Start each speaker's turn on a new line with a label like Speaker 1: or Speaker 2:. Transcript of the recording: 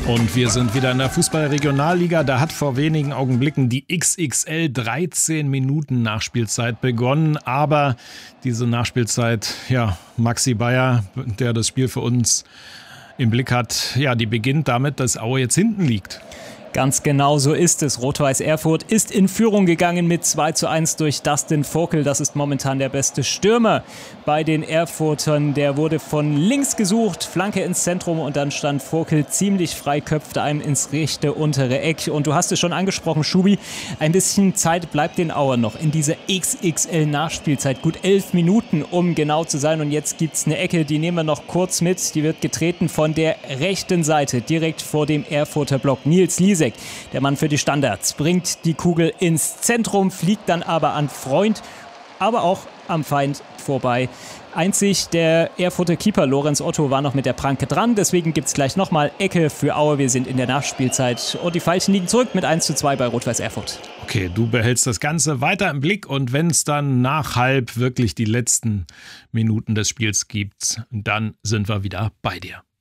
Speaker 1: Und wir sind wieder in der Fußball-Regionalliga. Da hat vor wenigen Augenblicken die XXL 13 Minuten Nachspielzeit begonnen. Aber diese Nachspielzeit, Maxi Bayer, der das Spiel für uns im Blick hat, die beginnt damit, dass Aue jetzt hinten liegt.
Speaker 2: Ganz genau so ist es. Rot-Weiß Erfurt ist in Führung gegangen mit 2:1 durch Dustin Vokel. Das ist momentan der beste Stürmer bei den Erfurtern. Der wurde von links gesucht, Flanke ins Zentrum und dann stand Vokel ziemlich frei, köpfte einem ins rechte untere Eck. Und du hast es schon angesprochen, Schubi, ein bisschen Zeit bleibt den Auern noch in dieser XXL-Nachspielzeit. Gut 11 Minuten, um genau zu sein. Und jetzt gibt es eine Ecke, die nehmen wir noch kurz mit. Die wird getreten von der rechten Seite, direkt vor dem Erfurter Block. Nils Liesek, der Mann für die Standards, bringt die Kugel ins Zentrum, fliegt dann aber an Freund, aber auch am Feind vorbei. Einzig der Erfurter Keeper Lorenz Otto war noch mit der Pranke dran, deswegen gibt es gleich nochmal Ecke für Aue. Wir sind in der Nachspielzeit und die Veilchen liegen zurück mit 1:2 bei Rot-Weiß Erfurt.
Speaker 1: Okay, du behältst das Ganze weiter im Blick und wenn es dann nach halb wirklich die letzten Minuten des Spiels gibt, dann sind wir wieder bei dir.